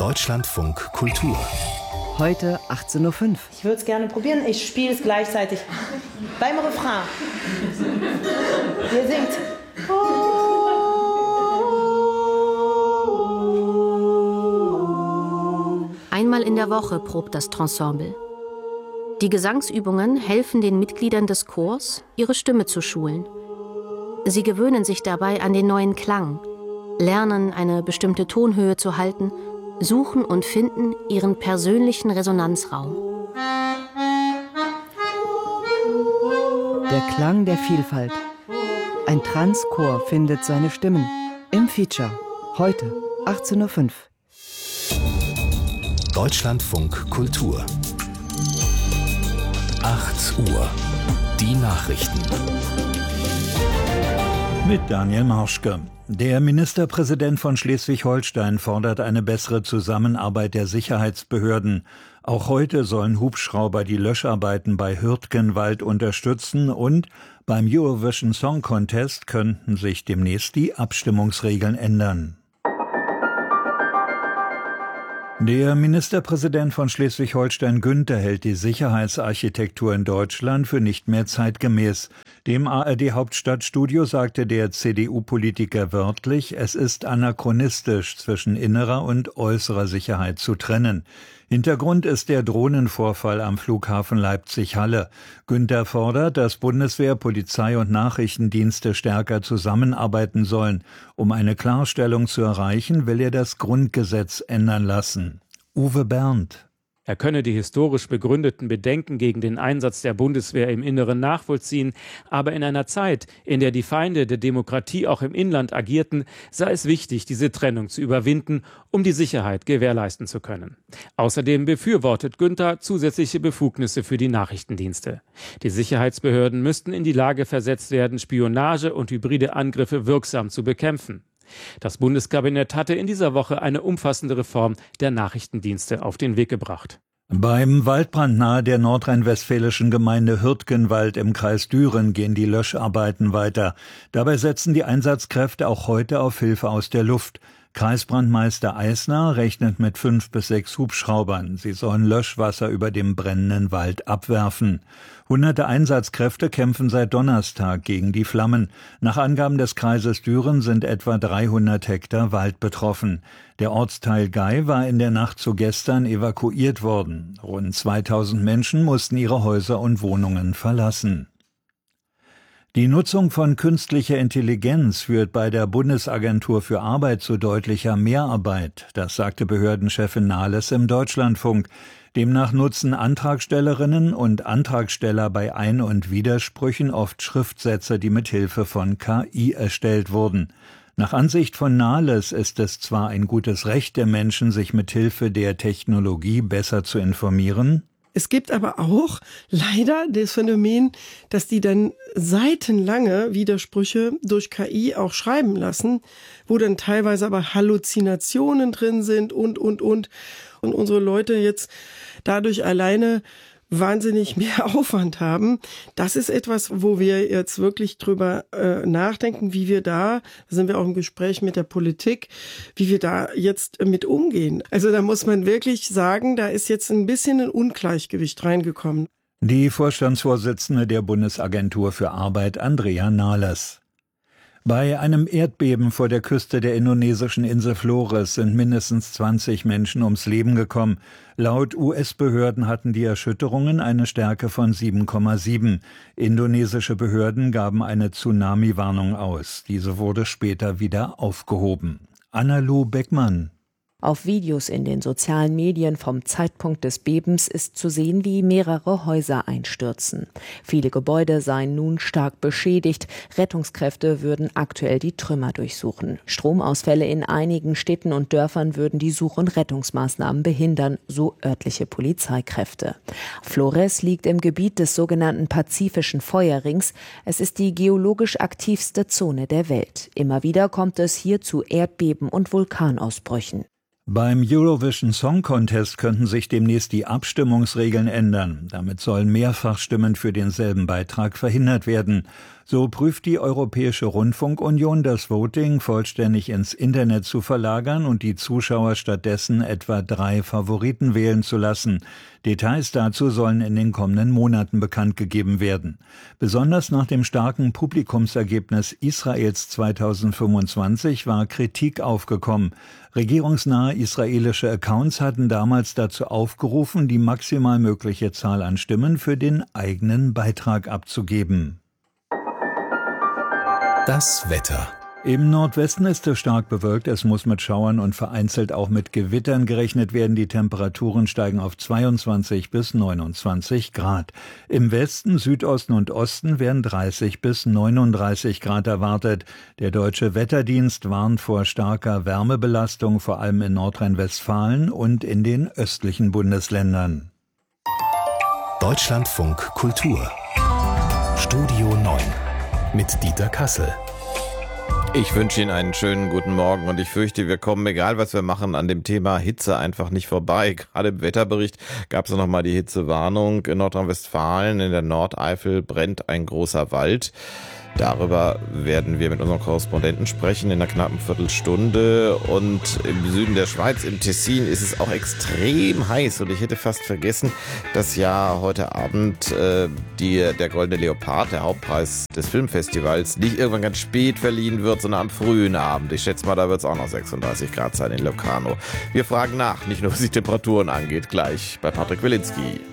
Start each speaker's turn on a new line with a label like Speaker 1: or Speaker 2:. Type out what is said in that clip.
Speaker 1: Deutschlandfunk Kultur.
Speaker 2: Heute 18.05 Uhr.
Speaker 3: Ich würde es gerne probieren. Ich spiele es gleichzeitig beim Refrain. Ihr singt.
Speaker 4: Einmal in der Woche probt das Ensemble. Die Gesangsübungen helfen den Mitgliedern des Chors, ihre Stimme zu schulen. Sie gewöhnen sich dabei an den neuen Klang, lernen, eine bestimmte Tonhöhe zu halten, suchen und finden ihren persönlichen Resonanzraum.
Speaker 2: Der Klang der Vielfalt. Ein Transchor findet seine Stimmen. Im Feature. Heute 18.05 Uhr.
Speaker 1: Deutschlandfunk Kultur. 8 Uhr. Die Nachrichten.
Speaker 5: Mit Daniel Marschke. Der Ministerpräsident von Schleswig-Holstein fordert eine bessere Zusammenarbeit der Sicherheitsbehörden. Auch heute sollen Hubschrauber die Löscharbeiten bei Hürtgenwald unterstützen und beim Eurovision Song Contest könnten sich demnächst die Abstimmungsregeln ändern. Der Ministerpräsident von Schleswig-Holstein Günther hält die Sicherheitsarchitektur in Deutschland für nicht mehr zeitgemäß. Dem ARD-Hauptstadtstudio sagte der CDU-Politiker wörtlich, es ist anachronistisch, zwischen innerer und äußerer Sicherheit zu trennen. Hintergrund ist der Drohnenvorfall am Flughafen Leipzig-Halle. Günther fordert, dass Bundeswehr, Polizei und Nachrichtendienste stärker zusammenarbeiten sollen. Um eine Klarstellung zu erreichen, will er das Grundgesetz ändern lassen. Uwe Berndt.
Speaker 6: Er könne die historisch begründeten Bedenken gegen den Einsatz der Bundeswehr im Inneren nachvollziehen, aber in einer Zeit, in der die Feinde der Demokratie auch im Inland agierten, sei es wichtig, diese Trennung zu überwinden, um die Sicherheit gewährleisten zu können. Außerdem befürwortet Günther zusätzliche Befugnisse für die Nachrichtendienste. Die Sicherheitsbehörden müssten in die Lage versetzt werden, Spionage und hybride Angriffe wirksam zu bekämpfen. Das Bundeskabinett hatte in dieser Woche eine umfassende Reform der Nachrichtendienste auf den Weg gebracht.
Speaker 5: Beim Waldbrand nahe der nordrhein-westfälischen Gemeinde Hürtgenwald im Kreis Düren gehen die Löscharbeiten weiter. Dabei setzen die Einsatzkräfte auch heute auf Hilfe aus der Luft. Kreisbrandmeister Eisner rechnet mit 5 bis 6 Hubschraubern. Sie sollen Löschwasser über dem brennenden Wald abwerfen. Hunderte Einsatzkräfte kämpfen seit Donnerstag gegen die Flammen. Nach Angaben des Kreises Düren sind etwa 300 Hektar Wald betroffen. Der Ortsteil Gei war in der Nacht zu gestern evakuiert worden. Rund 2000 Menschen mussten ihre Häuser und Wohnungen verlassen. Die Nutzung von künstlicher Intelligenz führt bei der Bundesagentur für Arbeit zu deutlicher Mehrarbeit. Das sagte Behördenchefin Nahles im Deutschlandfunk. Demnach nutzen Antragstellerinnen und Antragsteller bei Ein- und Widersprüchen oft Schriftsätze, die mit Hilfe von KI erstellt wurden. Nach Ansicht von Nahles ist es zwar ein gutes Recht der Menschen, sich mit Hilfe der Technologie besser zu informieren.
Speaker 7: Es gibt aber auch leider das Phänomen, dass die dann seitenlange Widersprüche durch KI auch schreiben lassen, wo dann teilweise aber Halluzinationen drin sind und. Und unsere Leute jetzt dadurch alleine wahnsinnig mehr Aufwand haben. Das ist etwas, wo wir jetzt wirklich drüber nachdenken, wie wir da sind wir auch im Gespräch mit der Politik, wie wir da jetzt mit umgehen. Also da muss man wirklich sagen, da ist jetzt ein bisschen ein Ungleichgewicht reingekommen.
Speaker 5: Die Vorstandsvorsitzende der Bundesagentur für Arbeit, Andrea Nahles. Bei einem Erdbeben vor der Küste der indonesischen Insel Flores sind mindestens 20 Menschen ums Leben gekommen. Laut US-Behörden hatten die Erschütterungen eine Stärke von 7,7. Indonesische Behörden gaben eine Tsunami-Warnung aus. Diese wurde später wieder aufgehoben. Anna-Lu Beckmann.
Speaker 8: Auf Videos in den sozialen Medien vom Zeitpunkt des Bebens ist zu sehen, wie mehrere Häuser einstürzen. Viele Gebäude seien nun stark beschädigt. Rettungskräfte würden aktuell die Trümmer durchsuchen. Stromausfälle in einigen Städten und Dörfern würden die Such- und Rettungsmaßnahmen behindern, so örtliche Polizeikräfte. Flores liegt im Gebiet des sogenannten Pazifischen Feuerrings. Es ist die geologisch aktivste Zone der Welt. Immer wieder kommt es hier zu Erdbeben und Vulkanausbrüchen.
Speaker 5: Beim Eurovision Song Contest könnten sich demnächst die Abstimmungsregeln ändern. Damit sollen Mehrfachstimmen für denselben Beitrag verhindert werden. So prüft die Europäische Rundfunkunion, das Voting vollständig ins Internet zu verlagern und die Zuschauer stattdessen etwa 3 Favoriten wählen zu lassen. Details dazu sollen in den kommenden Monaten bekannt gegeben werden. Besonders nach dem starken Publikumsergebnis Israels 2025 war Kritik aufgekommen. Regierungsnahe israelische Accounts hatten damals dazu aufgerufen, die maximal mögliche Zahl an Stimmen für den eigenen Beitrag abzugeben.
Speaker 1: Das Wetter.
Speaker 5: Im Nordwesten ist es stark bewölkt, es muss mit Schauern und vereinzelt auch mit Gewittern gerechnet werden. Die Temperaturen steigen auf 22 bis 29 Grad. Im Westen, Südosten und Osten werden 30 bis 39 Grad erwartet. Der Deutsche Wetterdienst warnt vor starker Wärmebelastung, vor allem in Nordrhein-Westfalen und in den östlichen Bundesländern.
Speaker 1: Deutschlandfunk Kultur. Studio 9 mit Dieter Kassel.
Speaker 9: Ich wünsche Ihnen einen schönen guten Morgen und ich fürchte, wir kommen, egal was wir machen, an dem Thema Hitze einfach nicht vorbei. Gerade im Wetterbericht gab es noch mal die Hitzewarnung. In Nordrhein-Westfalen, in der Nordeifel brennt ein großer Wald. Darüber werden wir mit unserem Korrespondenten sprechen in einer knappen Viertelstunde. Und im Süden der Schweiz, im Tessin, ist es auch extrem heiß. Und ich hätte fast vergessen, dass ja heute Abend der Goldene Leopard, der Hauptpreis des Filmfestivals, nicht irgendwann ganz spät verliehen wird, sondern am frühen Abend. Ich schätze mal, da wird es auch noch 36 Grad sein in Locarno. Wir fragen nach, nicht nur was die Temperaturen angeht, gleich bei Patrick Wilinski.